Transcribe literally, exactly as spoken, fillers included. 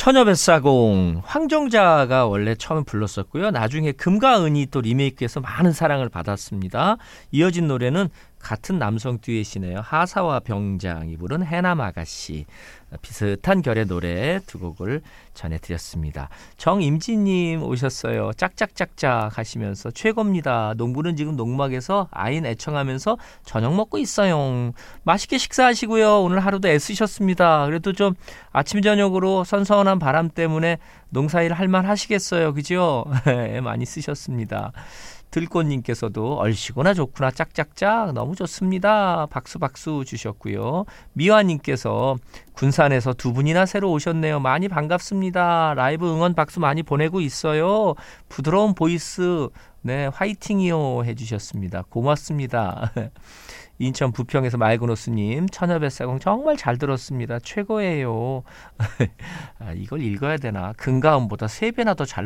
처녀뱃사공 황정자가 원래 처음 불렀었고요. 나중에 금과 은이 또 리메이크해서 많은 사랑을 받았습니다. 이어진 노래는 같은 남성 듀엣이네요. 하사와 병장이 부른 해남 아가씨. 비슷한 결의 노래 두 곡을 전해드렸습니다. 정임지님 오셨어요. 짝짝짝짝 하시면서 최고입니다. 농부는 지금 농막에서 아인 애청하면서 저녁 먹고 있어요. 맛있게 식사하시고요. 오늘 하루도 애쓰셨습니다. 그래도 좀 아침 저녁으로 선선한 바람 때문에 농사일 할만 하시겠어요. 그죠? 많이 쓰셨습니다. 들꽃님께서도 얼씨구나 좋구나 짝짝짝 너무 좋습니다. 박수 박수 주셨고요. 미화님께서 군산에서 두 분이나 새로 오셨네요. 많이 반갑습니다. 라이브 응원 박수 많이 보내고 있어요. 부드러운 보이스 네 화이팅이요 해주셨습니다. 고맙습니다. 인천 부평에서 말그노스님 처녀뱃사공 정말 잘 들었습니다. 최고예요. 아, 이걸 읽어야 되나? 근가음보다 세 배나 더 잘